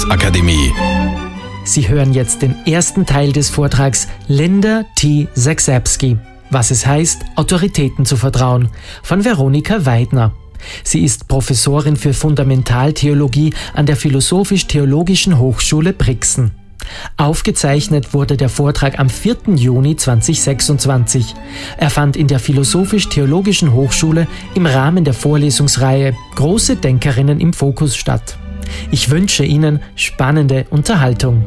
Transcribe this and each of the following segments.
Bildungsakademie. Sie hören jetzt den ersten Teil des Vortrags Linda T. Zagzebski, was es heißt, Autoritäten zu vertrauen, von Veronika Weidner. Sie ist Professorin für Fundamentaltheologie an der Philosophisch-Theologischen Hochschule Brixen. Aufgezeichnet wurde der Vortrag am 4. Juni 2026. Er fand in der Philosophisch-Theologischen Hochschule im Rahmen der Vorlesungsreihe Große Denkerinnen im Fokus statt. Ich wünsche Ihnen spannende Unterhaltung.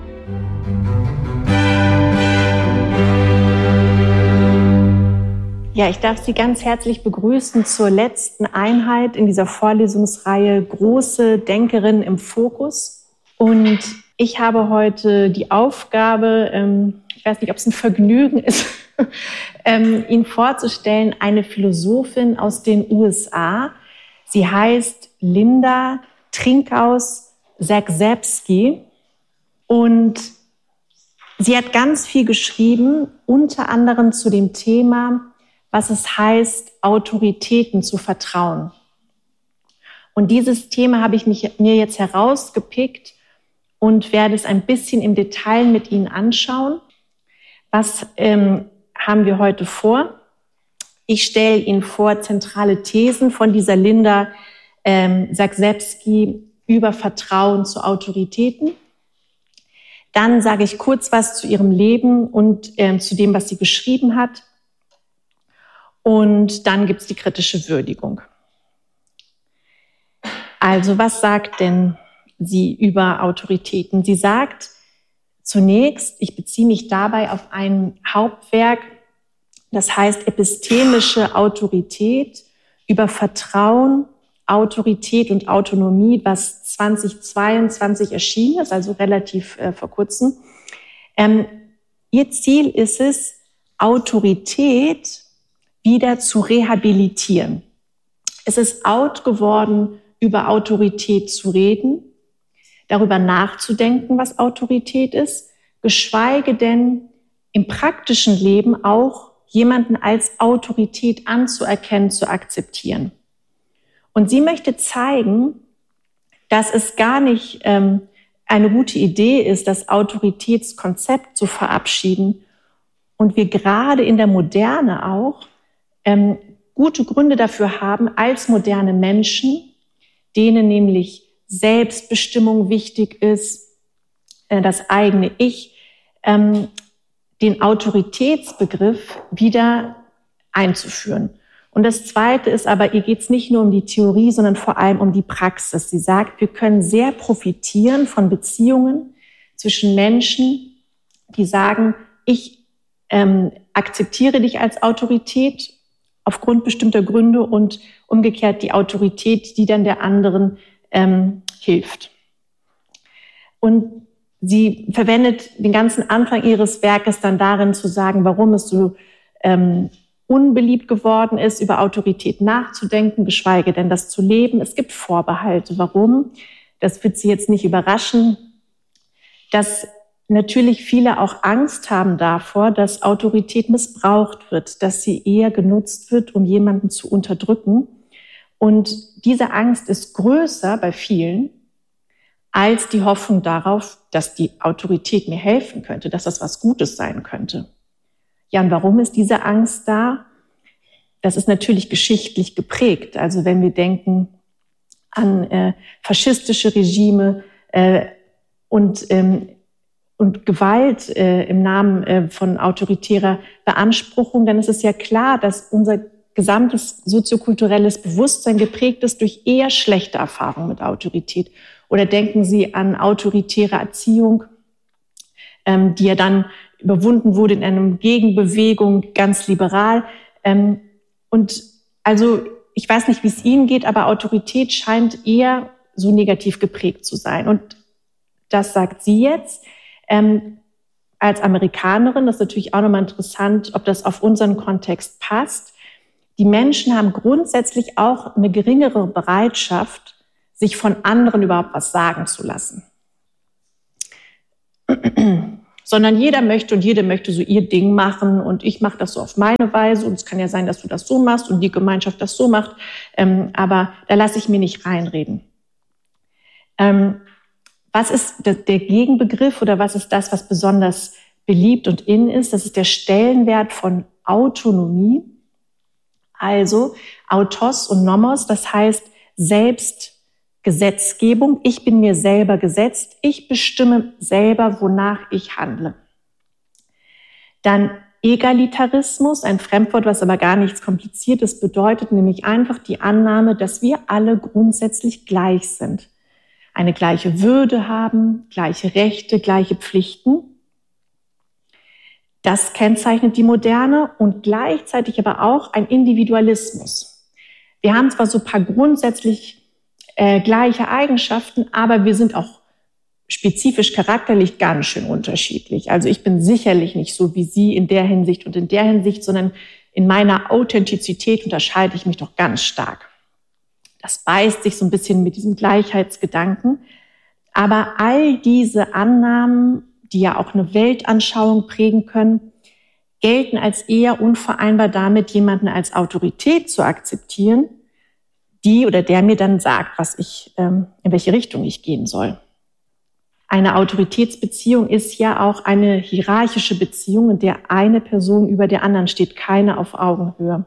Ja, ich darf Sie ganz herzlich begrüßen zur letzten Einheit in dieser Vorlesungsreihe Große Denkerinnen im Fokus. Und ich habe heute die Aufgabe, ich weiß nicht, ob es ein Vergnügen ist, Ihnen vorzustellen, eine Philosophin aus den USA. Sie heißt Linda Trinkaus Zagzebski und sie hat ganz viel geschrieben, unter anderem zu dem Thema, was es heißt, Autoritäten zu vertrauen. Und dieses Thema habe ich mir jetzt herausgepickt und werde es ein bisschen im Detail mit Ihnen anschauen. Was haben wir heute vor? Ich stelle Ihnen vor zentrale Thesen von dieser Linda Zagzebski über Vertrauen zu Autoritäten. Dann sage ich kurz was zu ihrem Leben und zu dem, was sie geschrieben hat. Und dann gibt es die kritische Würdigung. Also, was sagt denn sie über Autoritäten? Sie sagt zunächst, ich beziehe mich dabei auf ein Hauptwerk, das heißt Epistemische Autorität über Vertrauen, Autorität und Autonomie, was 2022 erschienen ist, also relativ vor kurzem. Ihr Ziel ist es, Autorität wieder zu rehabilitieren. Es ist out geworden, über Autorität zu reden, darüber nachzudenken, was Autorität ist, geschweige denn im praktischen Leben auch jemanden als Autorität anzuerkennen, zu akzeptieren. Und sie möchte zeigen, dass es gar nicht eine gute Idee ist, das Autoritätskonzept zu verabschieden und wir gerade in der Moderne auch gute Gründe dafür haben, als moderne Menschen, denen nämlich Selbstbestimmung wichtig ist, das eigene Ich, den Autoritätsbegriff wieder einzuführen. Und das Zweite ist aber, ihr geht es nicht nur um die Theorie, sondern vor allem um die Praxis. Sie sagt, wir können sehr profitieren von Beziehungen zwischen Menschen, die sagen, ich akzeptiere dich als Autorität aufgrund bestimmter Gründe und umgekehrt die Autorität, die dann der anderen hilft. Und sie verwendet den ganzen Anfang ihres Werkes dann darin zu sagen, warum es so unbeliebt geworden ist, über Autorität nachzudenken, geschweige denn das zu leben. Es gibt Vorbehalte. Warum? Das wird Sie jetzt nicht überraschen, dass natürlich viele auch Angst haben davor, dass Autorität missbraucht wird, dass sie eher genutzt wird, um jemanden zu unterdrücken. Und diese Angst ist größer bei vielen als die Hoffnung darauf, dass die Autorität mir helfen könnte, dass das was Gutes sein könnte. Ja, und warum ist diese Angst da? Das ist natürlich geschichtlich geprägt. Also wenn wir denken an faschistische Regime und Gewalt im Namen von autoritärer Beanspruchung, dann ist es ja klar, dass unser gesamtes soziokulturelles Bewusstsein geprägt ist durch eher schlechte Erfahrungen mit Autorität. Oder denken Sie an autoritäre Erziehung, die ja dann überwunden wurde in einer Gegenbewegung, ganz liberal. Und also ich weiß nicht, wie es Ihnen geht, aber Autorität scheint eher so negativ geprägt zu sein. Und das sagt sie jetzt als Amerikanerin. Das ist natürlich auch nochmal interessant, ob das auf unseren Kontext passt. Die Menschen haben grundsätzlich auch eine geringere Bereitschaft, sich von anderen überhaupt was sagen zu lassen. Sondern jeder möchte und jede möchte so ihr Ding machen und ich mache das so auf meine Weise und es kann ja sein, dass du das so machst und die Gemeinschaft das so macht, aber da lasse ich mir nicht reinreden. Was ist der Gegenbegriff oder was ist das, was besonders beliebt und in ist? Das ist der Stellenwert von Autonomie. Also Autos und Nomos, das heißt Selbstgesetzgebung. Ich bin mir selber gesetzt. Ich bestimme selber, wonach ich handle. Dann Egalitarismus, ein Fremdwort, was aber gar nichts Kompliziertes bedeutet, nämlich einfach die Annahme, dass wir alle grundsätzlich gleich sind. Eine gleiche Würde haben, gleiche Rechte, gleiche Pflichten. Das kennzeichnet die Moderne und gleichzeitig aber auch ein Individualismus. Wir haben zwar so ein paar grundsätzlich gleiche Eigenschaften, aber wir sind auch spezifisch charakterlich ganz schön unterschiedlich. Also ich bin sicherlich nicht so wie Sie in der Hinsicht und in der Hinsicht, sondern in meiner Authentizität unterscheide ich mich doch ganz stark. Das beißt sich so ein bisschen mit diesem Gleichheitsgedanken. Aber all diese Annahmen, die ja auch eine Weltanschauung prägen können, gelten als eher unvereinbar damit, jemanden als Autorität zu akzeptieren, die oder der mir dann sagt, in welche Richtung ich gehen soll. Eine Autoritätsbeziehung ist ja auch eine hierarchische Beziehung, in der eine Person über der anderen steht, keine auf Augenhöhe.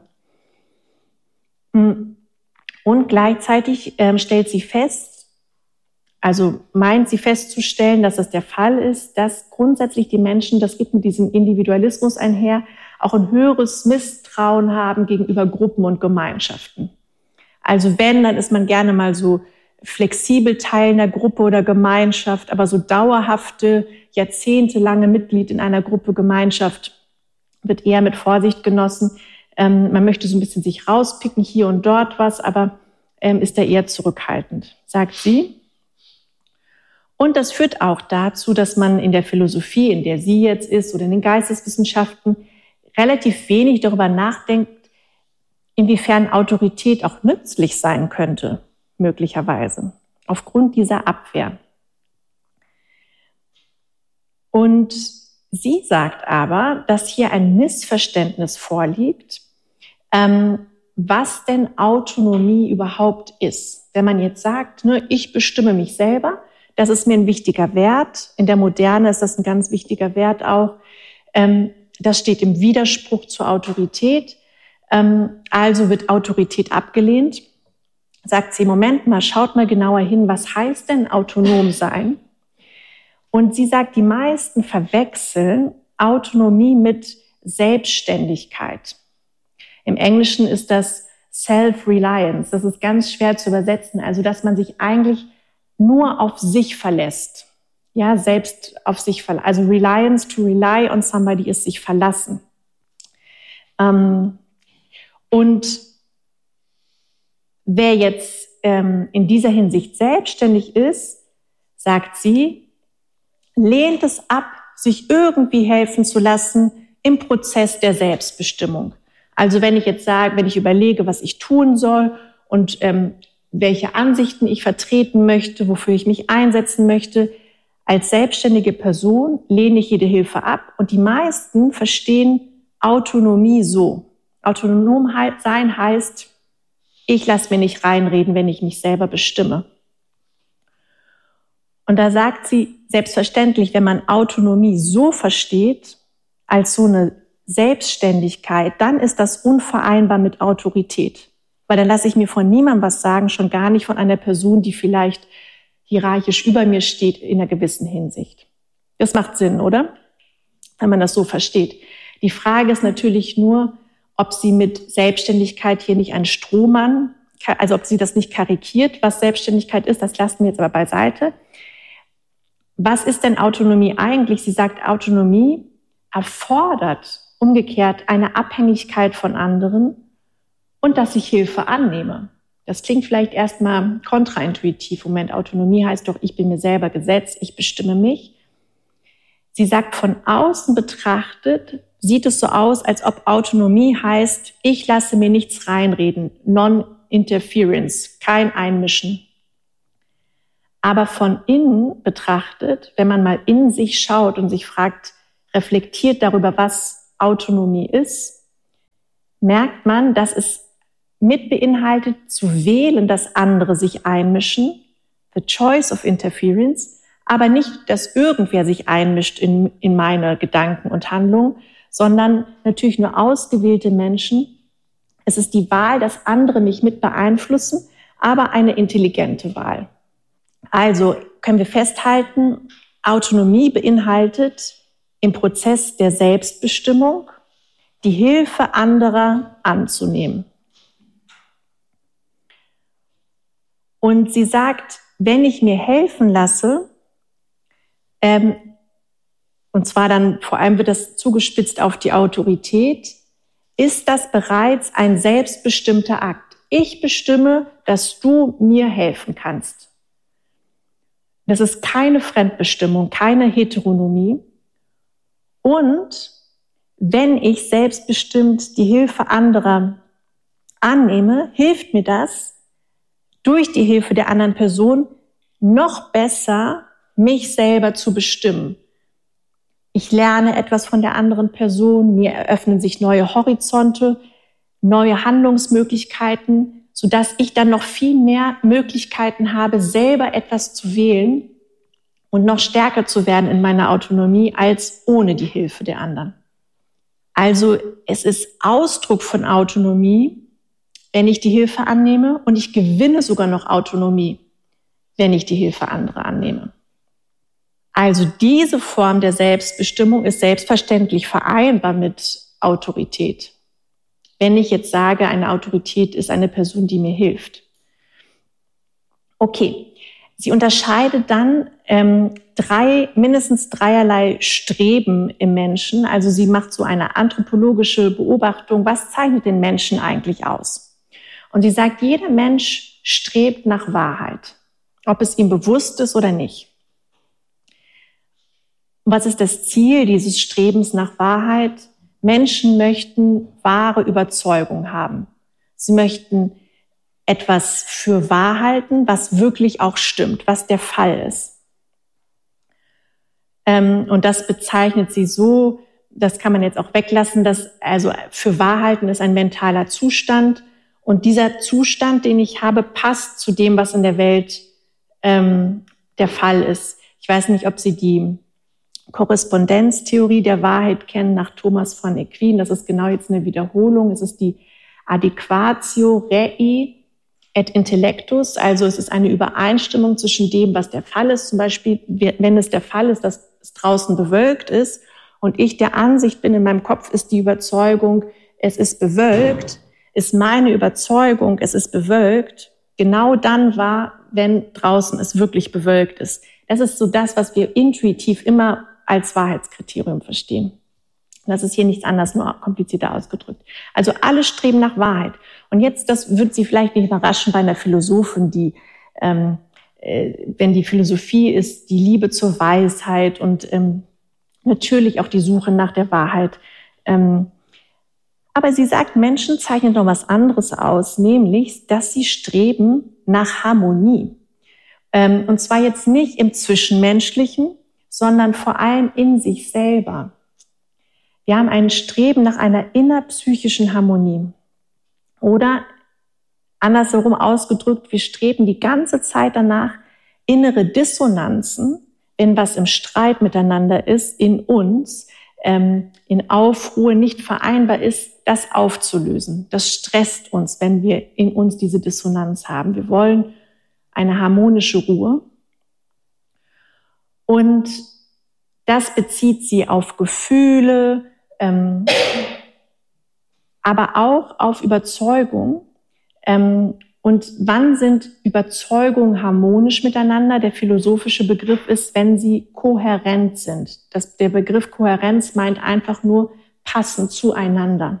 Und gleichzeitig stellt sie fest, also meint sie festzustellen, dass das der Fall ist, dass grundsätzlich die Menschen, das geht mit diesem Individualismus einher, auch ein höheres Misstrauen haben gegenüber Gruppen und Gemeinschaften. Also wenn, dann ist man gerne mal so flexibel Teil einer Gruppe oder Gemeinschaft, aber so dauerhafte, jahrzehntelange Mitglied in einer Gruppe, Gemeinschaft wird eher mit Vorsicht genossen. Man möchte so ein bisschen sich rauspicken, hier und dort was, aber ist da eher zurückhaltend, sagt sie. Und das führt auch dazu, dass man in der Philosophie, in der sie jetzt ist, oder in den Geisteswissenschaften relativ wenig darüber nachdenkt, inwiefern Autorität auch nützlich sein könnte, möglicherweise, aufgrund dieser Abwehr. Und sie sagt aber, dass hier ein Missverständnis vorliegt, was denn Autonomie überhaupt ist. Wenn man jetzt sagt, ne, ich bestimme mich selber, das ist mir ein wichtiger Wert. In der Moderne ist das ein ganz wichtiger Wert auch. Das steht im Widerspruch zur Autorität. Also wird Autorität abgelehnt. Sagt sie, Moment mal, schaut mal genauer hin, was heißt denn autonom sein? Und sie sagt, die meisten verwechseln Autonomie mit Selbstständigkeit. Im Englischen ist das Self-Reliance. Das ist ganz schwer zu übersetzen. Also, dass man sich eigentlich nur auf sich verlässt. Ja, selbst auf sich verlassen. Also Reliance, to rely on somebody ist sich verlassen. Und wer jetzt in dieser Hinsicht selbstständig ist, sagt sie, lehnt es ab, sich irgendwie helfen zu lassen im Prozess der Selbstbestimmung. Also wenn ich jetzt sage, wenn ich überlege, was ich tun soll und welche Ansichten ich vertreten möchte, wofür ich mich einsetzen möchte, als selbstständige Person lehne ich jede Hilfe ab. Und die meisten verstehen Autonomie so. Autonom sein heißt, ich lasse mir nicht reinreden, wenn ich mich selber bestimme. Und da sagt sie, selbstverständlich, wenn man Autonomie so versteht, als so eine Selbstständigkeit, dann ist das unvereinbar mit Autorität. Weil dann lasse ich mir von niemandem was sagen, schon gar nicht von einer Person, die vielleicht hierarchisch über mir steht in einer gewissen Hinsicht. Das macht Sinn, oder? Wenn man das so versteht. Die Frage ist natürlich nur, ob sie mit Selbstständigkeit hier nicht einen Strohmann, also ob sie das nicht karikiert, was Selbstständigkeit ist, das lassen wir jetzt aber beiseite. Was ist denn Autonomie eigentlich? Sie sagt, Autonomie erfordert umgekehrt eine Abhängigkeit von anderen und dass ich Hilfe annehme. Das klingt vielleicht erstmal kontraintuitiv. Moment, Autonomie heißt doch, ich bin mir selber gesetzt, ich bestimme mich. Sie sagt, von außen betrachtet sieht es so aus, als ob Autonomie heißt, ich lasse mir nichts reinreden, Non-Interference, kein Einmischen. Aber von innen betrachtet, wenn man mal in sich schaut und sich fragt, reflektiert darüber, was Autonomie ist, merkt man, dass es mit beinhaltet, zu wählen, dass andere sich einmischen, the choice of interference, Aber nicht, dass irgendwer sich einmischt in meine Gedanken und Handlungen, sondern natürlich nur ausgewählte Menschen. Es ist die Wahl, dass andere mich mit beeinflussen, aber eine intelligente Wahl. Also können wir festhalten, Autonomie beinhaltet im Prozess der Selbstbestimmung die Hilfe anderer anzunehmen. Und sie sagt, wenn ich mir helfen lasse, und zwar dann vor allem wird das zugespitzt auf die Autorität, ist das bereits ein selbstbestimmter Akt. Ich bestimme, dass du mir helfen kannst. Das ist keine Fremdbestimmung, keine Heteronomie. Und wenn ich selbstbestimmt die Hilfe anderer annehme, hilft mir das, durch die Hilfe der anderen Person noch besser mich selber zu bestimmen. Ich lerne etwas von der anderen Person, mir eröffnen sich neue Horizonte, neue Handlungsmöglichkeiten, sodass ich dann noch viel mehr Möglichkeiten habe, selber etwas zu wählen und noch stärker zu werden in meiner Autonomie als ohne die Hilfe der anderen. Also es ist Ausdruck von Autonomie, wenn ich die Hilfe annehme, und ich gewinne sogar noch Autonomie, wenn ich die Hilfe anderer annehme. Also diese Form der Selbstbestimmung ist selbstverständlich vereinbar mit Autorität. Wenn ich jetzt sage, eine Autorität ist eine Person, die mir hilft. Okay, sie unterscheidet dann mindestens dreierlei Streben im Menschen. Also sie macht so eine anthropologische Beobachtung, was zeichnet den Menschen eigentlich aus? Und sie sagt, jeder Mensch strebt nach Wahrheit, ob es ihm bewusst ist oder nicht. Was ist das Ziel dieses Strebens nach Wahrheit? Menschen möchten wahre Überzeugung haben. Sie möchten etwas für wahr halten, was wirklich auch stimmt, was der Fall ist. Und das bezeichnet sie so, das kann man jetzt auch weglassen, dass also für wahr halten ist ein mentaler Zustand. Und dieser Zustand, den ich habe, passt zu dem, was in der Welt der Fall ist. Ich weiß nicht, ob Sie die Korrespondenztheorie der Wahrheit kennen nach Thomas von Aquin. Das ist genau jetzt eine Wiederholung. Es ist die Adequatio rei et intellectus. Also es ist eine Übereinstimmung zwischen dem, was der Fall ist. Zum Beispiel, wenn es der Fall ist, dass es draußen bewölkt ist und ich der Ansicht bin, in meinem Kopf ist die Überzeugung, es ist bewölkt, ist meine Überzeugung, es ist bewölkt, genau dann wahr, wenn draußen es wirklich bewölkt ist. Das ist so das, was wir intuitiv immer als Wahrheitskriterium verstehen. Das ist hier nichts anderes, nur komplizierter ausgedrückt. Also alle streben nach Wahrheit. Und jetzt, das wird Sie vielleicht nicht überraschen bei einer Philosophin, die, wenn die Philosophie ist, die Liebe zur Weisheit und natürlich auch die Suche nach der Wahrheit. Aber sie sagt, Menschen zeichnen noch was anderes aus, nämlich, dass sie streben nach Harmonie. Und zwar jetzt nicht im Zwischenmenschlichen, sondern vor allem in sich selber. Wir haben ein Streben nach einer innerpsychischen Harmonie. Oder andersherum ausgedrückt, wir streben die ganze Zeit danach, innere Dissonanzen, wenn was im Streit miteinander ist, in uns, in Aufruhr nicht vereinbar ist, das aufzulösen. Das stresst uns, wenn wir in uns diese Dissonanz haben. Wir wollen eine harmonische Ruhe. Und das bezieht sie auf Gefühle, aber auch auf Überzeugung. Und wann sind Überzeugungen harmonisch miteinander? Der philosophische Begriff ist, wenn sie kohärent sind. Der Begriff Kohärenz meint einfach nur passend zueinander.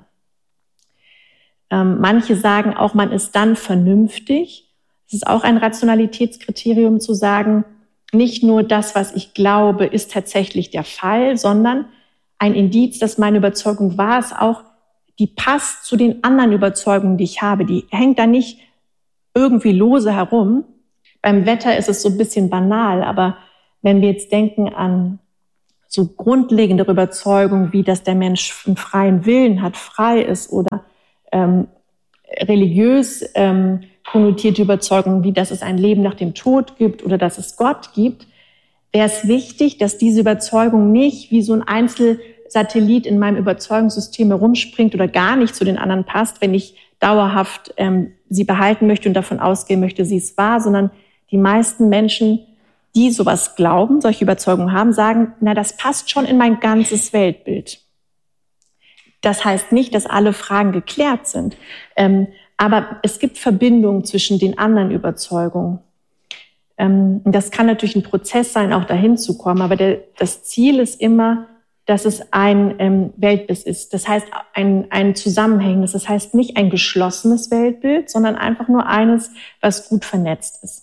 Manche sagen auch, man ist dann vernünftig. Es ist auch ein Rationalitätskriterium zu sagen, nicht nur das, was ich glaube, ist tatsächlich der Fall, sondern ein Indiz, dass meine Überzeugung wahr ist, auch die passt zu den anderen Überzeugungen, die ich habe. Die hängt da nicht irgendwie lose herum. Beim Wetter ist es so ein bisschen banal, aber wenn wir jetzt denken an so grundlegendere Überzeugungen, wie dass der Mensch einen freien Willen hat, frei ist, oder religiös konnotierte Überzeugungen, wie dass es ein Leben nach dem Tod gibt oder dass es Gott gibt. wäre es wichtig, dass diese Überzeugung nicht wie so ein Einzelsatellit in meinem Überzeugungssystem herumspringt oder gar nicht zu den anderen passt, wenn ich dauerhaft sie behalten möchte und davon ausgehen möchte, sie ist wahr, sondern die meisten Menschen, die sowas glauben, solche Überzeugungen haben, sagen, na, das passt schon in mein ganzes Weltbild. Das heißt nicht, dass alle Fragen geklärt sind, aber es gibt Verbindungen zwischen den anderen Überzeugungen. Das kann natürlich ein Prozess sein, auch dahin zu kommen, aber das Ziel ist immer, dass es ein Weltbild ist. Das heißt, ein zusammenhängendes, das heißt nicht ein geschlossenes Weltbild, sondern einfach nur eines, was gut vernetzt ist.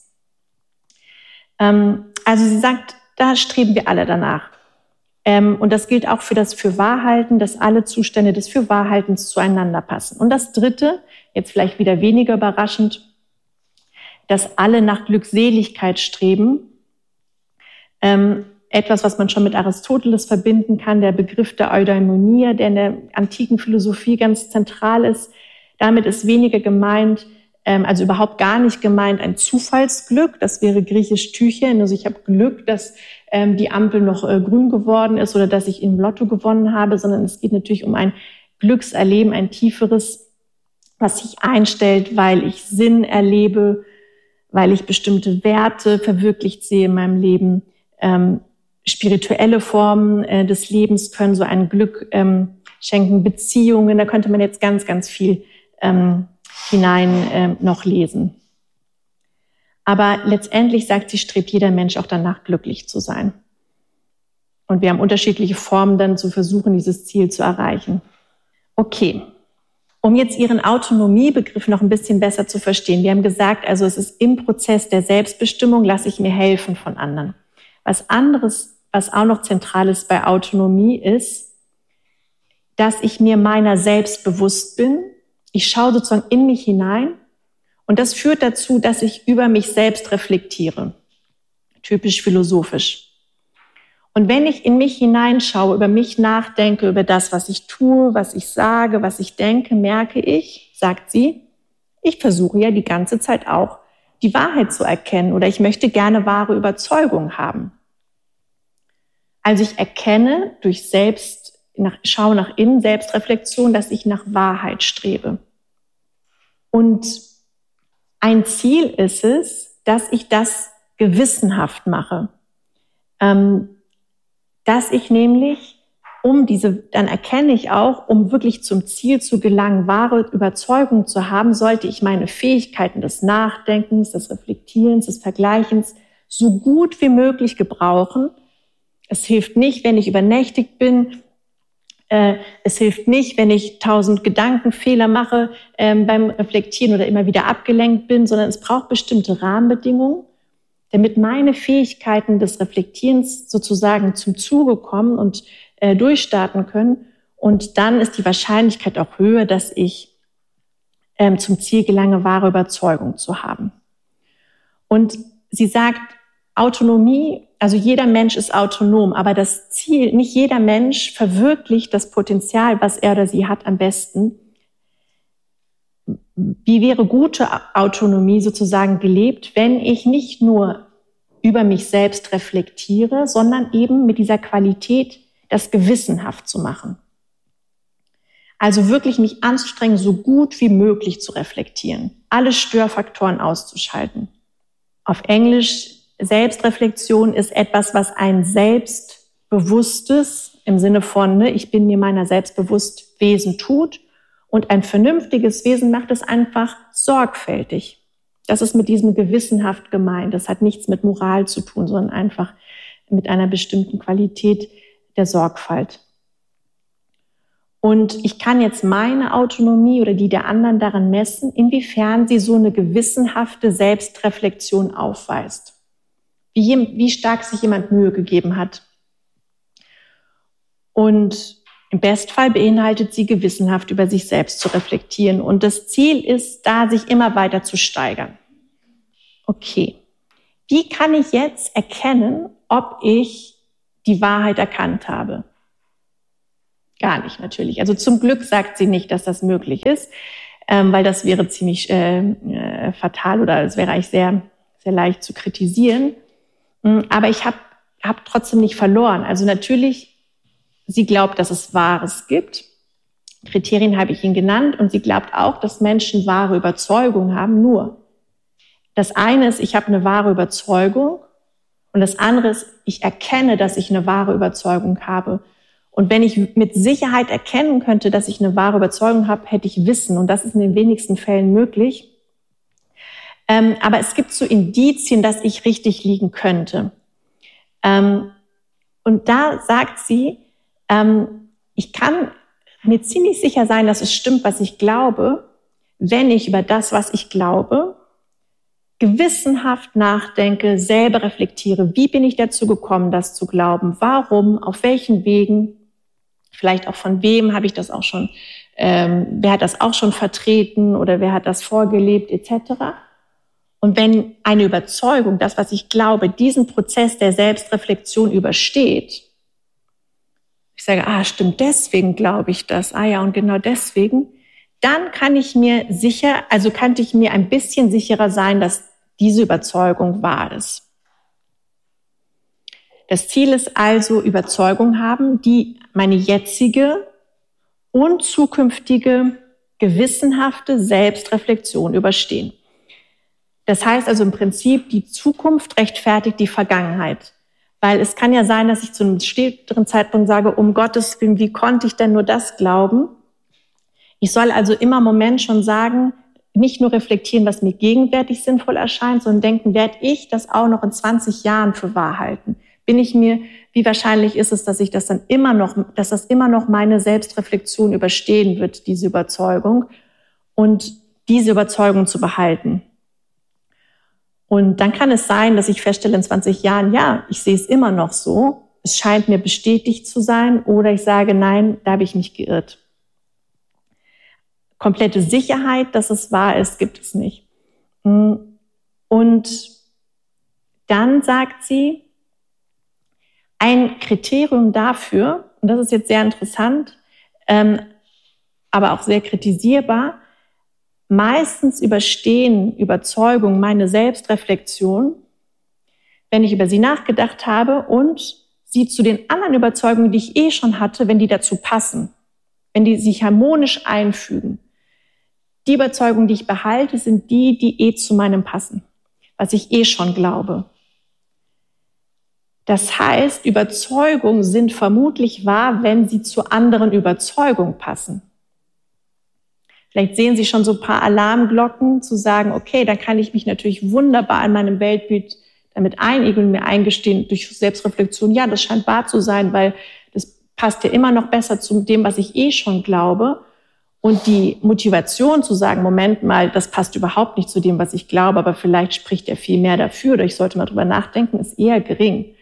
Also sie sagt, da streben wir alle danach. Und das gilt auch für das Fürwahrhalten, dass alle Zustände des Fürwahrhaltens zueinander passen. Und das Dritte, jetzt vielleicht wieder weniger überraschend, dass alle nach Glückseligkeit streben. Etwas, was man schon mit Aristoteles verbinden kann, der Begriff der Eudaimonia, der in der antiken Philosophie ganz zentral ist. Damit ist weniger gemeint, also überhaupt gar nicht gemeint, ein Zufallsglück, das wäre griechisch Tychen, also ich habe Glück, dass die Ampel noch grün geworden ist oder dass ich im Lotto gewonnen habe, sondern es geht natürlich um ein Glückserleben, ein tieferes, was sich einstellt, weil ich Sinn erlebe, weil ich bestimmte Werte verwirklicht sehe in meinem Leben. Spirituelle Formen des Lebens können so ein Glück schenken, Beziehungen, da könnte man jetzt ganz, ganz viel hinein noch lesen. Aber letztendlich sagt sie, strebt jeder Mensch auch danach, glücklich zu sein. Und wir haben unterschiedliche Formen, dann zu versuchen, dieses Ziel zu erreichen. Okay, um jetzt Ihren Autonomiebegriff noch ein bisschen besser zu verstehen. Wir haben gesagt, also es ist im Prozess der Selbstbestimmung, lasse ich mir helfen von anderen. Was anderes, was auch noch zentral ist bei Autonomie, ist, dass ich mir meiner selbst bewusst bin. Ich schaue sozusagen in mich hinein und das führt dazu, dass ich über mich selbst reflektiere. Typisch philosophisch. Und wenn ich in mich hineinschaue, über mich nachdenke, über das, was ich tue, was ich sage, was ich denke, merke ich, sagt sie, ich versuche ja die ganze Zeit auch, die Wahrheit zu erkennen oder ich möchte gerne wahre Überzeugung haben. Also ich erkenne durch Schau nach innen, Selbstreflexion, dass ich nach Wahrheit strebe. Und ein Ziel ist es, dass ich das gewissenhaft mache. Dass ich nämlich, dann erkenne ich auch, um wirklich zum Ziel zu gelangen, wahre Überzeugung zu haben, sollte ich meine Fähigkeiten des Nachdenkens, des Reflektierens, des Vergleichens so gut wie möglich gebrauchen. Es hilft nicht, wenn ich übernächtigt bin. Es hilft nicht, wenn ich 1000 Gedankenfehler mache beim Reflektieren oder immer wieder abgelenkt bin, sondern es braucht bestimmte Rahmenbedingungen, damit meine Fähigkeiten des Reflektierens sozusagen zum Zuge kommen und durchstarten können. Und dann ist die Wahrscheinlichkeit auch höher, dass ich zum Ziel gelange, wahre Überzeugung zu haben. Und sie sagt, Autonomie, also jeder Mensch ist autonom, aber das Ziel, nicht jeder Mensch verwirklicht das Potenzial, was er oder sie hat, am besten. Wie wäre gute Autonomie sozusagen gelebt, wenn ich nicht nur über mich selbst reflektiere, sondern eben mit dieser Qualität, das gewissenhaft zu machen. Also wirklich mich anzustrengen, so gut wie möglich zu reflektieren, alle Störfaktoren auszuschalten. Auf Englisch, Selbstreflexion ist etwas, was ein selbstbewusstes, im Sinne von, ich bin mir meiner selbst bewusst, Wesen tut. Und ein vernünftiges Wesen macht es einfach sorgfältig. Das ist mit diesem gewissenhaft gemeint. Das hat nichts mit Moral zu tun, sondern einfach mit einer bestimmten Qualität der Sorgfalt. Und ich kann jetzt meine Autonomie oder die der anderen daran messen, inwiefern sie so eine gewissenhafte Selbstreflexion aufweist. Wie stark sich jemand Mühe gegeben hat. Und im Bestfall beinhaltet sie, gewissenhaft über sich selbst zu reflektieren. Und das Ziel ist, da sich immer weiter zu steigern. Okay, wie kann ich jetzt erkennen, ob ich die Wahrheit erkannt habe? Gar nicht, natürlich. Also zum Glück sagt sie nicht, dass das möglich ist, weil das wäre ziemlich fatal oder es wäre eigentlich sehr, sehr leicht zu kritisieren. Aber ich habe habe trotzdem nicht verloren. Also natürlich, sie glaubt, dass es Wahres gibt. Kriterien habe ich Ihnen genannt. Und sie glaubt auch, dass Menschen wahre Überzeugung haben. Nur, das eine ist, ich habe eine wahre Überzeugung. Und das andere ist, ich erkenne, dass ich eine wahre Überzeugung habe. Und wenn ich mit Sicherheit erkennen könnte, dass ich eine wahre Überzeugung habe, hätte ich Wissen. Und das ist in den wenigsten Fällen möglich. Aber es gibt so Indizien, dass ich richtig liegen könnte. Und da sagt sie, ich kann mir ziemlich sicher sein, dass es stimmt, was ich glaube, wenn ich über das, was ich glaube, gewissenhaft nachdenke, selber reflektiere. Wie bin ich dazu gekommen, das zu glauben? Warum? Auf welchen Wegen? Vielleicht auch von wem habe ich das auch schon, wer hat das auch schon vertreten oder wer hat das vorgelebt, etc. Und wenn eine Überzeugung, das, was ich glaube, diesen Prozess der Selbstreflexion übersteht, ich sage, stimmt, deswegen glaube ich das, ja, und genau deswegen, dann kann ich mir ein bisschen sicherer sein, dass diese Überzeugung wahr ist. Das Ziel ist also, Überzeugung haben, die meine jetzige und zukünftige gewissenhafte Selbstreflexion überstehen. Das heißt also im Prinzip, die Zukunft rechtfertigt die Vergangenheit. Weil es kann ja sein, dass ich zu einem späteren Zeitpunkt sage, um Gottes Willen, wie konnte ich denn nur das glauben? Ich soll also immer im Moment schon sagen, nicht nur reflektieren, was mir gegenwärtig sinnvoll erscheint, sondern denken, werde ich das auch noch in 20 Jahren für wahr halten? Wie wahrscheinlich ist es, dass das immer noch meine Selbstreflexion überstehen wird, diese Überzeugung, und diese Überzeugung zu behalten? Und dann kann es sein, dass ich feststelle in 20 Jahren, ja, ich sehe es immer noch so, es scheint mir bestätigt zu sein, oder ich sage, nein, da habe ich mich geirrt. Komplette Sicherheit, dass es wahr ist, gibt es nicht. Und dann sagt sie, ein Kriterium dafür, und das ist jetzt sehr interessant, aber auch sehr kritisierbar, meistens überstehen Überzeugungen meine Selbstreflexion, wenn ich über sie nachgedacht habe und sie zu den anderen Überzeugungen, die ich schon hatte, wenn die dazu passen, wenn die sich harmonisch einfügen. Die Überzeugungen, die ich behalte, sind die zu meinem passen, was ich schon glaube. Das heißt, Überzeugungen sind vermutlich wahr, wenn sie zu anderen Überzeugungen passen. Vielleicht sehen Sie schon so ein paar Alarmglocken, zu sagen, okay, dann kann ich mich natürlich wunderbar in meinem Weltbild damit einigeln, mir eingestehen durch Selbstreflexion, ja, das scheint wahr zu sein, weil das passt ja immer noch besser zu dem, was ich schon glaube. Und die Motivation zu sagen, Moment mal, das passt überhaupt nicht zu dem, was ich glaube, aber vielleicht spricht ja viel mehr dafür, oder ich sollte mal drüber nachdenken, ist eher gering.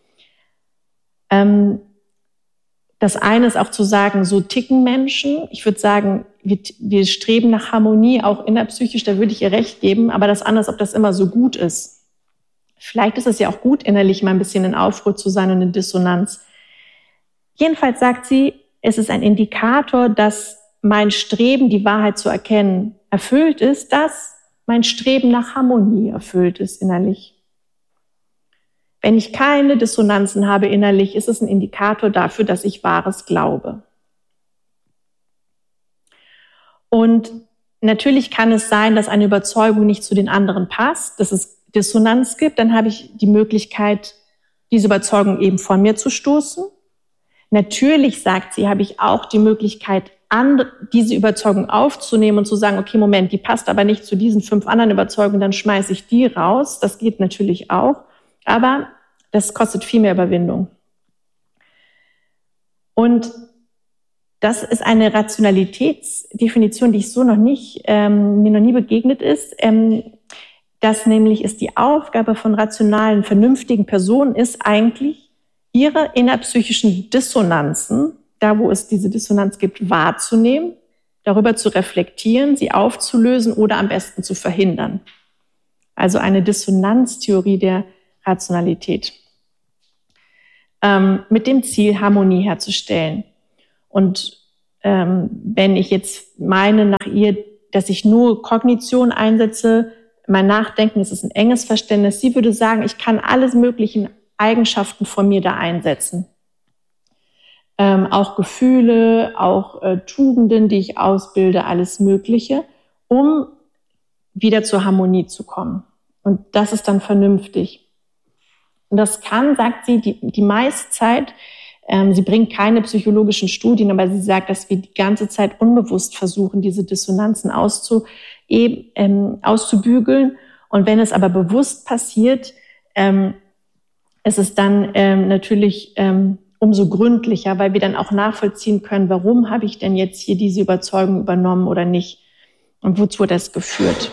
Das eine ist auch zu sagen, so ticken Menschen. Ich würde sagen, wir streben nach Harmonie, auch innerpsychisch, da würde ich ihr recht geben. Aber das andere ist, ob das immer so gut ist. Vielleicht ist es ja auch gut, innerlich mal ein bisschen in Aufruhr zu sein und in Dissonanz. Jedenfalls sagt sie, es ist ein Indikator, dass mein Streben, die Wahrheit zu erkennen, erfüllt ist, dass mein Streben nach Harmonie erfüllt ist innerlich. Wenn ich keine Dissonanzen habe innerlich, ist es ein Indikator dafür, dass ich Wahres glaube. Und natürlich kann es sein, dass eine Überzeugung nicht zu den anderen passt, dass es Dissonanz gibt. Dann habe ich die Möglichkeit, diese Überzeugung eben von mir zu stoßen. Natürlich, sagt sie, habe ich auch die Möglichkeit, diese Überzeugung aufzunehmen und zu sagen, okay, Moment, die passt aber nicht zu diesen 5 anderen Überzeugungen, dann schmeiße ich die raus. Das geht natürlich auch. Aber das kostet viel mehr Überwindung. Und das ist eine Rationalitätsdefinition, die ich so mir noch nie begegnet ist. Das nämlich ist die Aufgabe von rationalen, vernünftigen Personen, ist eigentlich, ihre innerpsychischen Dissonanzen, da wo es diese Dissonanz gibt, wahrzunehmen, darüber zu reflektieren, sie aufzulösen oder am besten zu verhindern. Also eine Dissonanztheorie der Rationalität. Mit dem Ziel, Harmonie herzustellen. Und wenn ich jetzt meine nach ihr, dass ich nur Kognition einsetze, mein Nachdenken, das ist ein enges Verständnis, sie würde sagen, ich kann alles Mögliche Eigenschaften von mir da einsetzen. Auch Gefühle, auch Tugenden, die ich ausbilde, alles Mögliche, um wieder zur Harmonie zu kommen. Und das ist dann vernünftig. Und das kann, sagt sie, die meiste Zeit, sie bringt keine psychologischen Studien, aber sie sagt, dass wir die ganze Zeit unbewusst versuchen, diese Dissonanzen auszubügeln. Und wenn es aber bewusst passiert, ist es dann natürlich umso gründlicher, weil wir dann auch nachvollziehen können, warum habe ich denn jetzt hier diese Überzeugung übernommen oder nicht und wozu hat das geführt.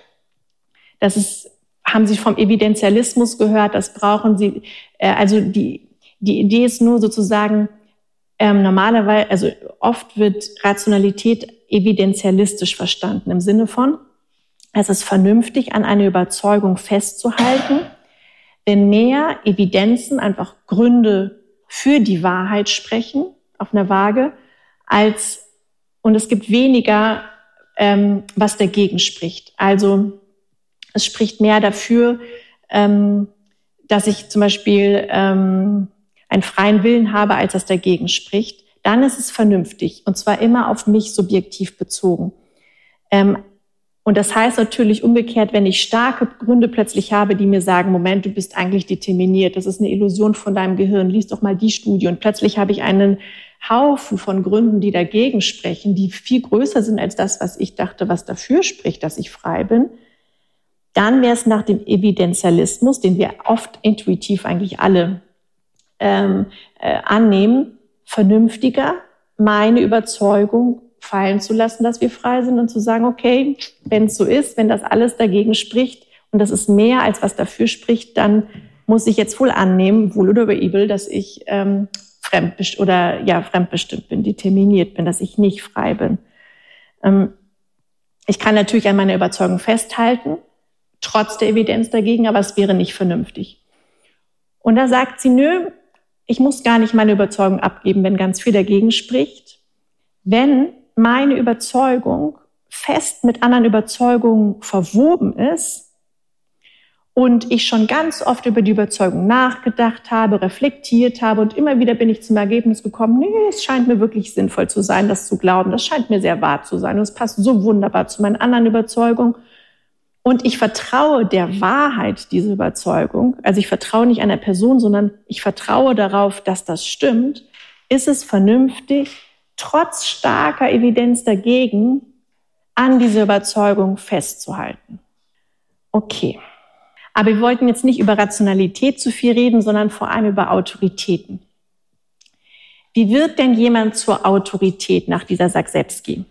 Haben Sie vom Evidenzialismus gehört, das brauchen Sie, also die Idee ist nur sozusagen, normalerweise, also oft wird Rationalität evidenzialistisch verstanden, im Sinne von, es ist vernünftig, an einer Überzeugung festzuhalten, wenn mehr Evidenzen, einfach Gründe für die Wahrheit sprechen, auf einer Waage, und es gibt weniger, was dagegen spricht. Also es spricht mehr dafür, dass ich zum Beispiel einen freien Willen habe, als das dagegen spricht. Dann ist es vernünftig, und zwar immer auf mich subjektiv bezogen. Und das heißt natürlich umgekehrt, wenn ich starke Gründe plötzlich habe, die mir sagen, Moment, du bist eigentlich determiniert, das ist eine Illusion von deinem Gehirn, lies doch mal die Studie. Und plötzlich habe ich einen Haufen von Gründen, die dagegen sprechen, die viel größer sind als das, was ich dachte, was dafür spricht, dass ich frei bin. Dann wäre es nach dem Evidenzialismus, den wir oft intuitiv eigentlich alle annehmen, vernünftiger, meine Überzeugung fallen zu lassen, dass wir frei sind und zu sagen, okay, wenn es so ist, wenn das alles dagegen spricht und das ist mehr als was dafür spricht, dann muss ich jetzt wohl annehmen, wohl oder übel, dass ich fremdbestimmt bin, determiniert bin, dass ich nicht frei bin. Ich kann natürlich an meiner Überzeugung festhalten, trotz der Evidenz dagegen, aber es wäre nicht vernünftig. Und da sagt sie, nö, ich muss gar nicht meine Überzeugung abgeben, wenn ganz viel dagegen spricht. Wenn meine Überzeugung fest mit anderen Überzeugungen verwoben ist und ich schon ganz oft über die Überzeugung nachgedacht habe, reflektiert habe und immer wieder bin ich zum Ergebnis gekommen, nee, es scheint mir wirklich sinnvoll zu sein, das zu glauben, das scheint mir sehr wahr zu sein und es passt so wunderbar zu meinen anderen Überzeugungen und ich vertraue der Wahrheit dieser Überzeugung, also ich vertraue nicht einer Person, sondern ich vertraue darauf, dass das stimmt, ist es vernünftig, trotz starker Evidenz dagegen an dieser Überzeugung festzuhalten. Okay. Aber wir wollten jetzt nicht über Rationalität zu viel reden, sondern vor allem über Autoritäten. Wie wird denn jemand zur Autorität nach dieser Saksepski?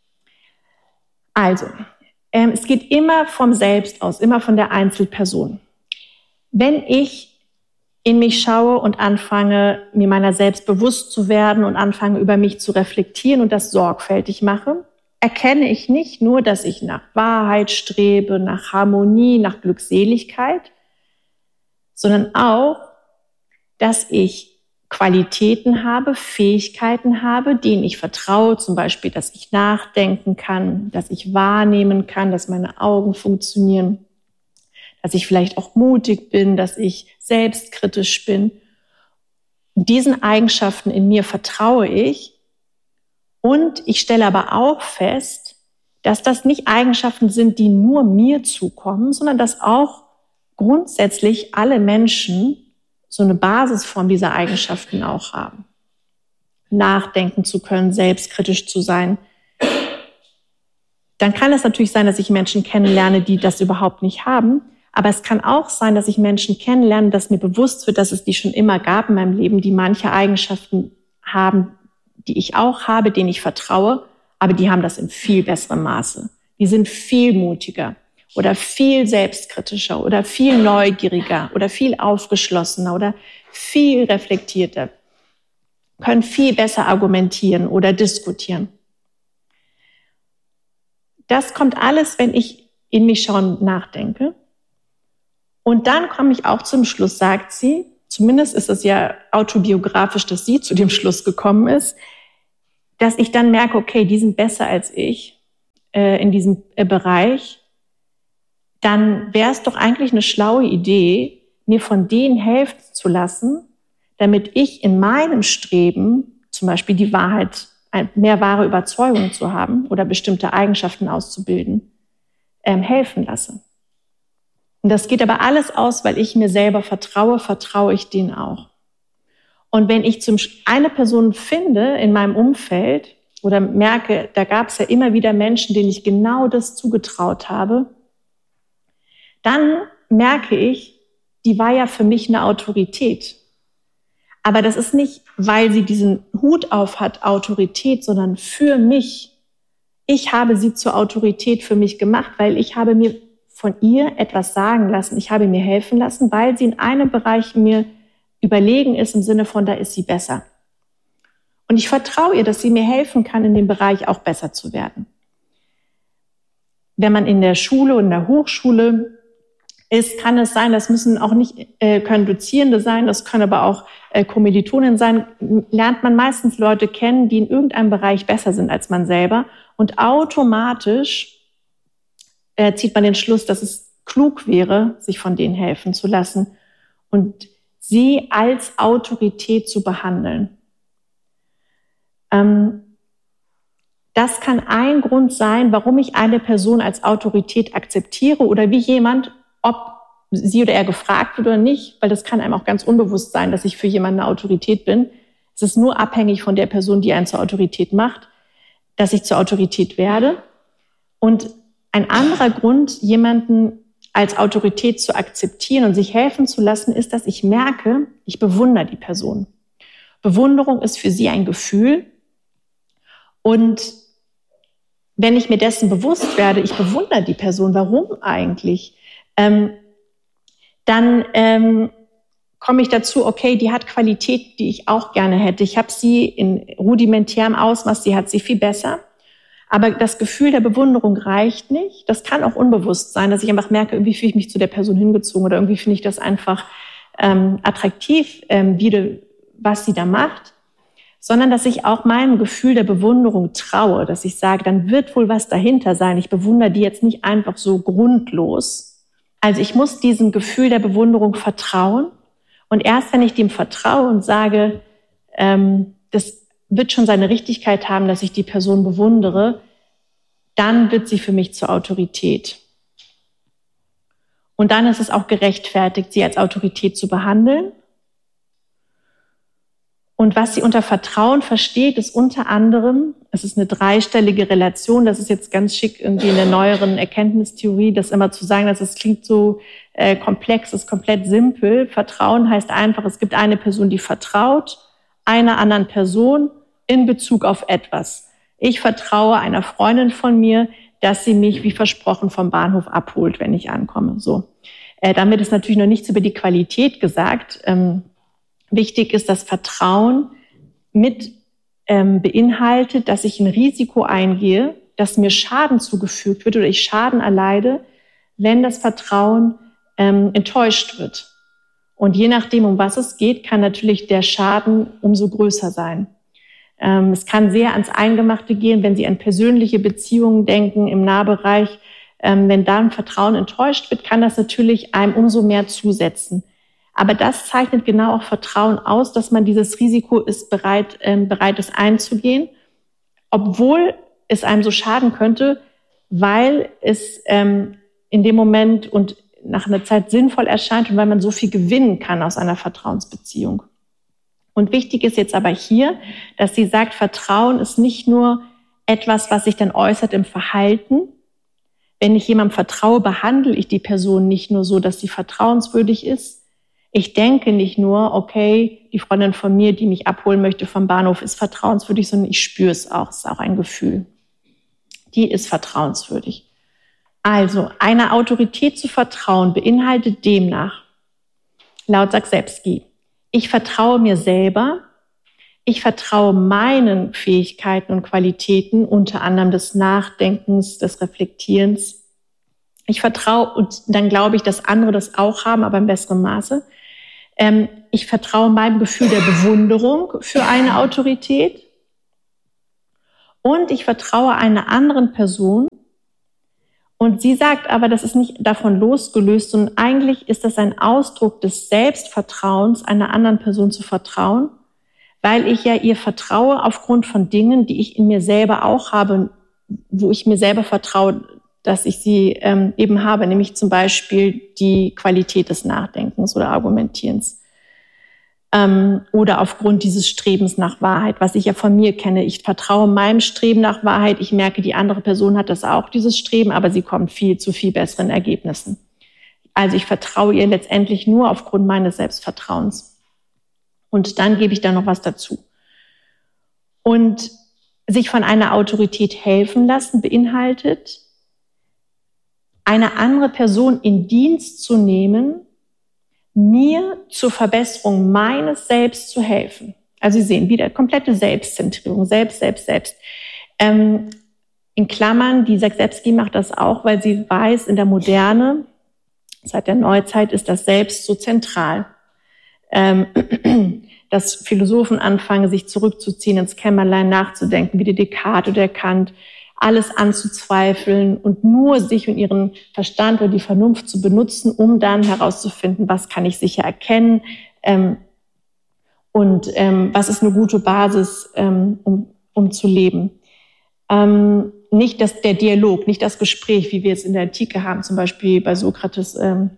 Also, es geht immer vom Selbst aus, immer von der Einzelperson. Wenn ich in mich schaue und anfange, mir meiner selbst bewusst zu werden und anfange, über mich zu reflektieren und das sorgfältig mache, erkenne ich nicht nur, dass ich nach Wahrheit strebe, nach Harmonie, nach Glückseligkeit, sondern auch, dass ich Qualitäten habe, Fähigkeiten habe, denen ich vertraue, zum Beispiel, dass ich nachdenken kann, dass ich wahrnehmen kann, dass meine Augen funktionieren, dass ich vielleicht auch mutig bin, dass ich selbstkritisch bin. Diesen Eigenschaften in mir vertraue ich. Und ich stelle aber auch fest, dass das nicht Eigenschaften sind, die nur mir zukommen, sondern dass auch grundsätzlich alle Menschen so eine Basisform dieser Eigenschaften auch haben. Nachdenken zu können, selbstkritisch zu sein. Dann kann es natürlich sein, dass ich Menschen kennenlerne, die das überhaupt nicht haben. Aber es kann auch sein, dass ich Menschen kennenlerne, dass mir bewusst wird, dass es die schon immer gab in meinem Leben, die manche Eigenschaften haben, die ich auch habe, denen ich vertraue, aber die haben das in viel besserem Maße. Die sind viel mutiger oder viel selbstkritischer oder viel neugieriger oder viel aufgeschlossener oder viel reflektierter, können viel besser argumentieren oder diskutieren. Das kommt alles, wenn ich in mich schaue und nachdenke. Und dann komme ich auch zum Schluss, sagt sie, zumindest ist es ja autobiografisch, dass sie zu dem Schluss gekommen ist, dass ich dann merke, okay, die sind besser als ich in diesem Bereich. Dann wäre es doch eigentlich eine schlaue Idee, mir von denen helfen zu lassen, damit ich in meinem Streben, zum Beispiel die Wahrheit, mehr wahre Überzeugungen zu haben oder bestimmte Eigenschaften auszubilden, helfen lasse. Und das geht aber alles aus, weil ich mir selber vertraue ich denen auch. Und wenn ich eine Person finde in meinem Umfeld oder merke, da gab es ja immer wieder Menschen, denen ich genau das zugetraut habe, dann merke ich, die war ja für mich eine Autorität. Aber das ist nicht, weil sie diesen Hut auf hat, Autorität, sondern für mich. Ich habe sie zur Autorität für mich gemacht, weil ich habe mir von ihr etwas sagen lassen. Ich habe mir helfen lassen, weil sie in einem Bereich mir überlegen ist, im Sinne von, da ist sie besser. Und ich vertraue ihr, dass sie mir helfen kann, in dem Bereich auch besser zu werden. Wenn man in der Schule und in der Hochschule ist, kann es sein, das müssen auch nicht, können Dozierende sein, das können aber auch Kommilitonen sein, lernt man meistens Leute kennen, die in irgendeinem Bereich besser sind als man selber. Und automatisch zieht man den Schluss, dass es klug wäre, sich von denen helfen zu lassen und sie als Autorität zu behandeln. Das kann ein Grund sein, warum ich eine Person als Autorität akzeptiere oder wie jemand, ob sie oder er gefragt wird oder nicht, weil das kann einem auch ganz unbewusst sein, dass ich für jemanden eine Autorität bin. Es ist nur abhängig von der Person, die einen zur Autorität macht, dass ich zur Autorität werde. Und ein anderer Grund, jemanden als Autorität zu akzeptieren und sich helfen zu lassen, ist, dass ich merke, ich bewundere die Person. Bewunderung ist für sie ein Gefühl. Und wenn ich mir dessen bewusst werde, ich bewundere die Person, warum eigentlich? Dann komme ich dazu, okay, die hat Qualität, die ich auch gerne hätte. Ich habe sie in rudimentärem Ausmaß, sie hat sie viel besser. Aber das Gefühl der Bewunderung reicht nicht. Das kann auch unbewusst sein, dass ich einfach merke, irgendwie fühle ich mich zu der Person hingezogen oder irgendwie finde ich das einfach attraktiv, was sie da macht. Sondern dass ich auch meinem Gefühl der Bewunderung traue, dass ich sage, dann wird wohl was dahinter sein. Ich bewundere die jetzt nicht einfach so grundlos. Also ich muss diesem Gefühl der Bewunderung vertrauen. Und erst wenn ich dem vertraue und sage, das wird schon seine Richtigkeit haben, dass ich die Person bewundere, dann wird sie für mich zur Autorität. Und dann ist es auch gerechtfertigt, sie als Autorität zu behandeln. Und was sie unter Vertrauen versteht, ist unter anderem, es ist eine dreistellige Relation, das ist jetzt ganz schick irgendwie in der neueren Erkenntnistheorie, das immer zu sagen, dass es klingt so komplex, ist komplett simpel. Vertrauen heißt einfach, es gibt eine Person, die vertraut einer anderen Person in Bezug auf etwas. Ich vertraue einer Freundin von mir, dass sie mich wie versprochen vom Bahnhof abholt, wenn ich ankomme. So. Damit ist natürlich noch nichts über die Qualität gesagt. Wichtig ist, dass Vertrauen mit beinhaltet, dass ich ein Risiko eingehe, dass mir Schaden zugefügt wird oder ich Schaden erleide, wenn das Vertrauen enttäuscht wird. Und je nachdem, um was es geht, kann natürlich der Schaden umso größer sein. Es kann sehr ans Eingemachte gehen, wenn Sie an persönliche Beziehungen denken im Nahbereich. Wenn da ein Vertrauen enttäuscht wird, kann das natürlich einem umso mehr zusetzen. Aber das zeichnet genau auch Vertrauen aus, dass man dieses Risiko ist bereit ist einzugehen, obwohl es einem so schaden könnte, weil es in dem Moment und nach einer Zeit sinnvoll erscheint und weil man so viel gewinnen kann aus einer Vertrauensbeziehung. Und wichtig ist jetzt aber hier, dass sie sagt, Vertrauen ist nicht nur etwas, was sich dann äußert im Verhalten. Wenn ich jemandem vertraue, behandle ich die Person nicht nur so, dass sie vertrauenswürdig ist. Ich denke nicht nur, okay, die Freundin von mir, die mich abholen möchte vom Bahnhof, ist vertrauenswürdig, sondern ich spüre es auch. Es ist auch ein Gefühl. Die ist vertrauenswürdig. Also, einer Autorität zu vertrauen beinhaltet demnach, laut Zaksepski, ich vertraue mir selber, ich vertraue meinen Fähigkeiten und Qualitäten, unter anderem des Nachdenkens, des Reflektierens. Ich vertraue, und dann glaube ich, dass andere das auch haben, aber in besserem Maße. Ich vertraue meinem Gefühl der Bewunderung für eine Autorität. Und ich vertraue einer anderen Person Und sie sagt aber, das ist nicht davon losgelöst, sondern eigentlich ist das ein Ausdruck des Selbstvertrauens, einer anderen Person zu vertrauen, weil ich ja ihr vertraue aufgrund von Dingen, die ich in mir selber auch habe, wo ich mir selber vertraue, dass ich sie eben habe, nämlich zum Beispiel die Qualität des Nachdenkens oder Argumentierens. Oder aufgrund dieses Strebens nach Wahrheit, was ich ja von mir kenne. Ich vertraue meinem Streben nach Wahrheit. Ich merke, die andere Person hat das auch, dieses Streben, aber sie kommt zu viel besseren Ergebnissen. Also ich vertraue ihr letztendlich nur aufgrund meines Selbstvertrauens. Und dann gebe ich da noch was dazu. Und sich von einer Autorität helfen lassen beinhaltet, eine andere Person in Dienst zu nehmen, mir zur Verbesserung meines Selbst zu helfen. Also Sie sehen, wieder komplette Selbstzentrierung, selbst. In Klammern, die Zagrebski macht das auch, weil sie weiß, in der Moderne, seit der Neuzeit, ist das Selbst so zentral. Dass Philosophen anfangen, sich zurückzuziehen, ins Kämmerlein nachzudenken, wie der Descartes oder Kant, alles anzuzweifeln und nur sich und ihren Verstand oder die Vernunft zu benutzen, um dann herauszufinden, was kann ich sicher erkennen und was ist eine gute Basis, um zu leben. Nicht der Dialog, nicht das Gespräch, wie wir es in der Antike haben, zum Beispiel bei Sokrates in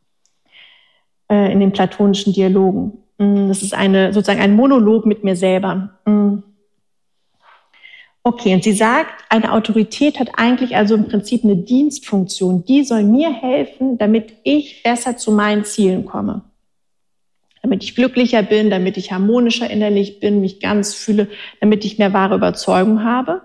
den platonischen Dialogen. Das ist sozusagen ein Monolog mit mir selber. Okay, und sie sagt, eine Autorität hat eigentlich also im Prinzip eine Dienstfunktion. Die soll mir helfen, damit ich besser zu meinen Zielen komme. Damit ich glücklicher bin, damit ich harmonischer innerlich bin, mich ganz fühle, damit ich mehr wahre Überzeugung habe.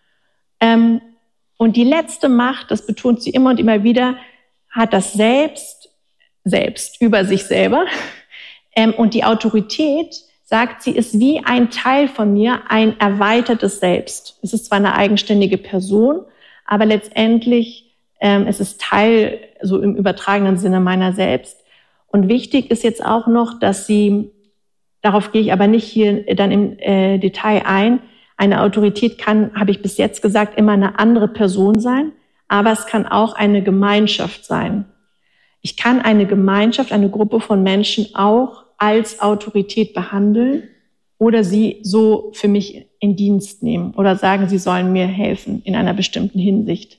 Und die letzte Macht, das betont sie immer und immer wieder, hat das Selbst über sich selber. Und die Autorität, sagt sie, ist wie ein Teil von mir, ein erweitertes Selbst. Es ist zwar eine eigenständige Person, aber letztendlich es ist Teil, so im übertragenen Sinne, meiner selbst. Und wichtig ist jetzt auch noch, dass sie, darauf gehe ich aber nicht hier dann im Detail ein, eine Autorität kann, habe ich bis jetzt gesagt, immer eine andere Person sein, aber es kann auch eine Gemeinschaft sein. Ich kann eine Gemeinschaft, eine Gruppe von Menschen auch als Autorität behandeln oder sie so für mich in Dienst nehmen oder sagen, sie sollen mir helfen in einer bestimmten Hinsicht.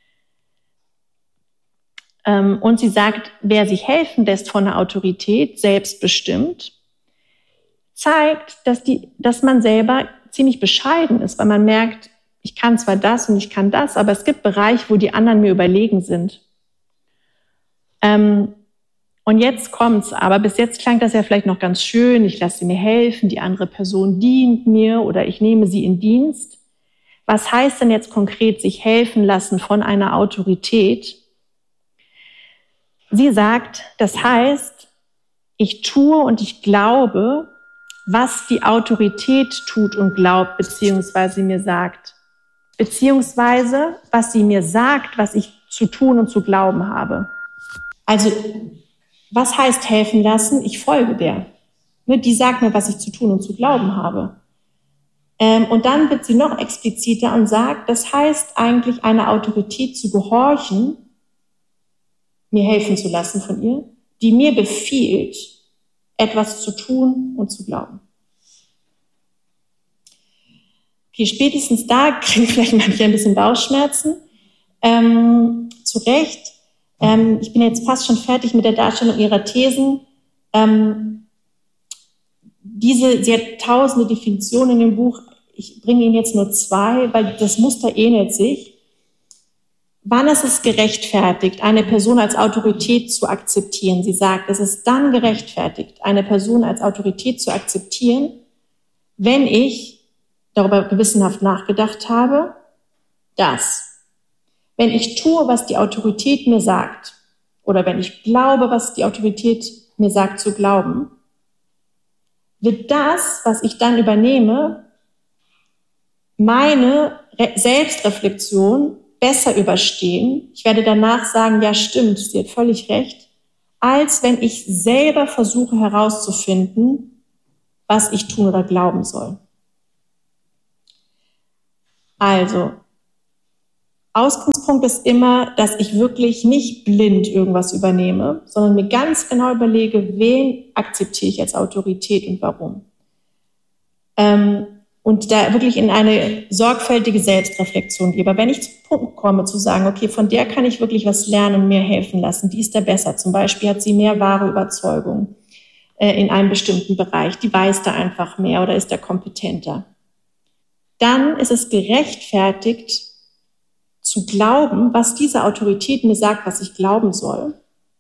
Und sie sagt, wer sich helfen lässt von einer Autorität, selbstbestimmt, zeigt, dass man selber ziemlich bescheiden ist, weil man merkt, ich kann zwar das und ich kann das, aber es gibt Bereiche, wo die anderen mir überlegen sind. Und jetzt kommt's, aber bis jetzt klang das ja vielleicht noch ganz schön, ich lasse mir helfen, die andere Person dient mir oder ich nehme sie in Dienst. Was heißt denn jetzt konkret sich helfen lassen von einer Autorität? Sie sagt, das heißt, ich tue und ich glaube, was die Autorität tut und glaubt, beziehungsweise mir sagt. Beziehungsweise, was sie mir sagt, was ich zu tun und zu glauben habe. Also, was heißt helfen lassen? Ich folge der. Die sagt mir, was ich zu tun und zu glauben habe. Und dann wird sie noch expliziter und sagt, das heißt eigentlich einer Autorität zu gehorchen, mir helfen zu lassen von ihr, die mir befiehlt, etwas zu tun und zu glauben. Okay, spätestens da kriegen vielleicht manche ein bisschen Bauchschmerzen. Zu Recht. Ich bin jetzt fast schon fertig mit der Darstellung ihrer Thesen. Sie hat tausende Definitionen in dem Buch. Ich bringe Ihnen jetzt nur 2, weil das Muster ähnelt sich. Wann ist es gerechtfertigt, eine Person als Autorität zu akzeptieren? Sie sagt, es ist dann gerechtfertigt, eine Person als Autorität zu akzeptieren, wenn ich darüber gewissenhaft nachgedacht habe, wenn ich tue, was die Autorität mir sagt, oder wenn ich glaube, was die Autorität mir sagt zu glauben, wird das, was ich dann übernehme, meine Selbstreflexion besser überstehen. Ich werde danach sagen, ja stimmt, sie hat völlig recht, als wenn ich selber versuche herauszufinden, was ich tun oder glauben soll. Also, Ausgangspunkt ist immer, dass ich wirklich nicht blind irgendwas übernehme, sondern mir ganz genau überlege, wen akzeptiere ich als Autorität und warum. Und da wirklich in eine sorgfältige Selbstreflexion gehe. Aber wenn ich zum Punkt komme, zu sagen, okay, von der kann ich wirklich was lernen und mir helfen lassen, die ist da besser. Zum Beispiel hat sie mehr wahre Überzeugung in einem bestimmten Bereich, die weiß da einfach mehr oder ist da kompetenter. Dann ist es gerechtfertigt, zu glauben, was diese Autorität mir sagt, was ich glauben soll.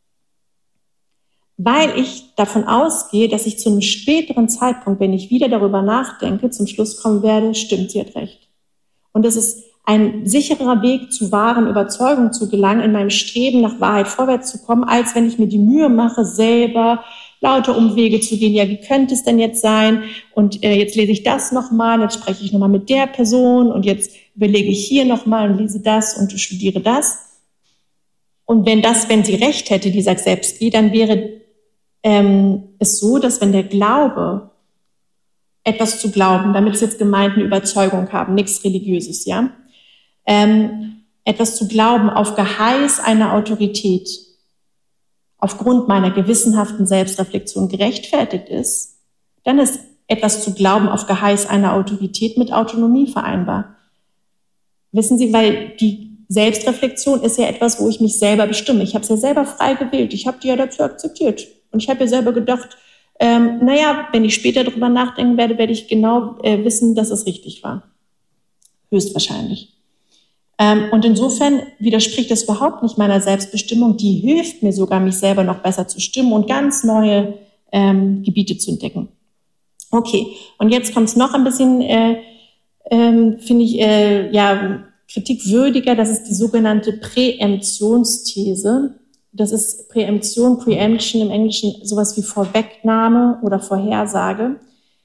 Weil ich davon ausgehe, dass ich zu einem späteren Zeitpunkt, wenn ich wieder darüber nachdenke, zum Schluss kommen werde, stimmt, sie hat recht. Und das ist ein sicherer Weg, zu wahren Überzeugungen zu gelangen, in meinem Streben nach Wahrheit vorwärts zu kommen, als wenn ich mir die Mühe mache, selber lauter Umwege zu gehen. Ja, wie könnte es denn jetzt sein? Und jetzt lese ich das nochmal, jetzt spreche ich nochmal mit der Person und jetzt überlege ich hier nochmal und lese das und studiere das. Und wenn sie recht hätte, die Saksepski, dann wäre es so, dass wenn der Glaube, etwas zu glauben, damit ist jetzt gemeint eine Überzeugung haben, nichts Religiöses, ja, etwas zu glauben auf Geheiß einer Autorität, aufgrund meiner gewissenhaften Selbstreflexion gerechtfertigt ist, dann ist etwas zu glauben auf Geheiß einer Autorität mit Autonomie vereinbar. Wissen Sie, weil die Selbstreflexion ist ja etwas, wo ich mich selber bestimme. Ich habe es ja selber frei gewählt. Ich habe die ja dazu akzeptiert. Und ich habe ja selber gedacht, wenn ich später darüber nachdenken werde, werde ich genau wissen, dass es richtig war. Höchstwahrscheinlich. Und insofern widerspricht das überhaupt nicht meiner Selbstbestimmung. Die hilft mir sogar, mich selber noch besser zu stimmen und ganz neue Gebiete zu entdecken. Okay, und jetzt kommt es noch ein bisschen, finde ich, kritikwürdiger. Das ist die sogenannte Präemptionsthese. Das ist Preemption im Englischen sowas wie Vorwegnahme oder Vorhersage.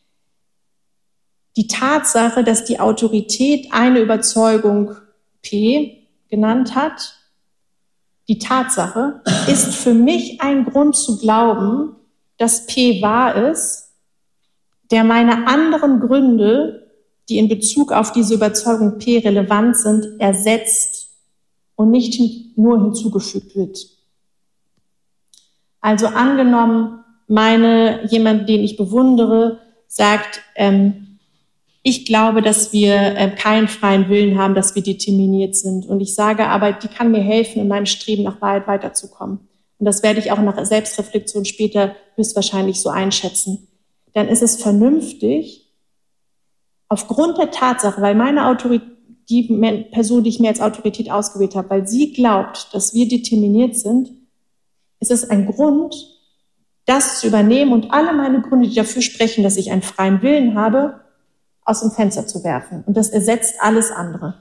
Die Tatsache, dass die Autorität eine Überzeugung P genannt hat, die Tatsache, ist für mich ein Grund zu glauben, dass P wahr ist, der meine anderen Gründe, die in Bezug auf diese Überzeugung P relevant sind, ersetzt und nicht nur hinzugefügt wird. Also angenommen, jemand, den ich bewundere, sagt, ich glaube, dass wir keinen freien Willen haben, dass wir determiniert sind. Und ich sage aber, die kann mir helfen, in meinem Streben nach Wahrheit weiterzukommen. Und das werde ich auch nach Selbstreflexion später höchstwahrscheinlich so einschätzen. Dann ist es vernünftig, aufgrund der Tatsache, weil meine Autorität, die Person, die ich mir als Autorität ausgewählt habe, weil sie glaubt, dass wir determiniert sind, ist es ein Grund, das zu übernehmen und alle meine Gründe, die dafür sprechen, dass ich einen freien Willen habe, aus dem Fenster zu werfen. Und das ersetzt alles andere.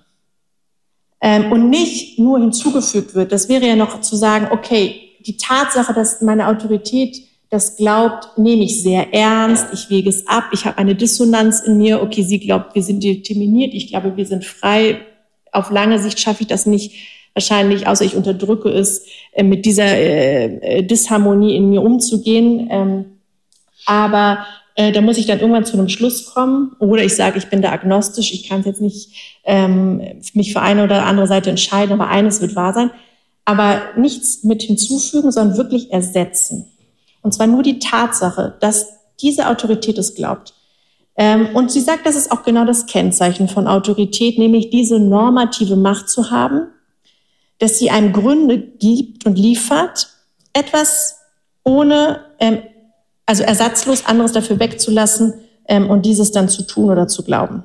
Und nicht nur hinzugefügt wird. Das wäre ja noch zu sagen, okay, die Tatsache, dass meine Autorität das glaubt, nehme ich sehr ernst, ich wege es ab, ich habe eine Dissonanz in mir, okay, sie glaubt, wir sind determiniert, ich glaube, wir sind frei. Auf lange Sicht schaffe ich das nicht, wahrscheinlich, außer ich unterdrücke es, mit dieser Disharmonie in mir umzugehen. Aber da muss ich dann irgendwann zu einem Schluss kommen. Oder ich sage, ich bin da agnostisch, ich kann es jetzt nicht mich für eine oder andere Seite entscheiden, aber eines wird wahr sein. Aber nichts mit hinzufügen, sondern wirklich ersetzen. Und zwar nur die Tatsache, dass diese Autorität es glaubt. Und sie sagt, das ist auch genau das Kennzeichen von Autorität, nämlich diese normative Macht zu haben, dass sie einem Gründe gibt und liefert, etwas ohne, also ersatzlos anderes dafür wegzulassen und dieses dann zu tun oder zu glauben.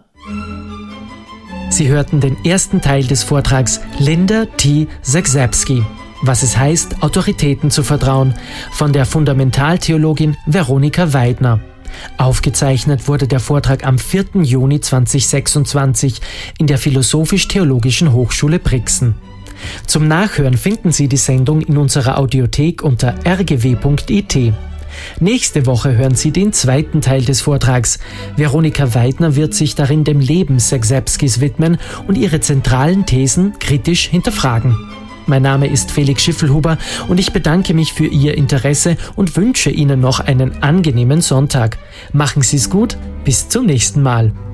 Sie hörten den ersten Teil des Vortrags Linda T. Zaksepski, was es heißt, Autoritäten zu vertrauen, von der Fundamentaltheologin Veronika Weidner. Aufgezeichnet wurde der Vortrag am 4. Juni 2026 in der Philosophisch-Theologischen Hochschule Brixen. Zum Nachhören finden Sie die Sendung in unserer Audiothek unter rgw.it. Nächste Woche hören Sie den zweiten Teil des Vortrags. Veronika Weidner wird sich darin dem Leben Zaksepskis widmen und ihre zentralen Thesen kritisch hinterfragen. Mein Name ist Felix Schiffelhuber und ich bedanke mich für Ihr Interesse und wünsche Ihnen noch einen angenehmen Sonntag. Machen Sie es gut, bis zum nächsten Mal.